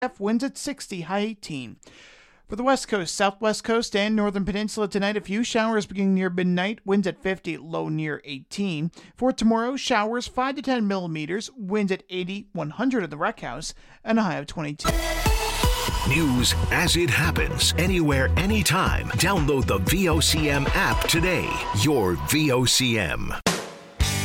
winds at 60, high 18. For the West Coast, Southwest Coast, and Northern Peninsula tonight, a few showers beginning near midnight, winds at 50, low near 18. For tomorrow, showers 5 to 10 millimeters, winds at 80, 100 at the Rec House, and a high of 22. News as it happens, anywhere, anytime. Download the VOCM app today. Your VOCM.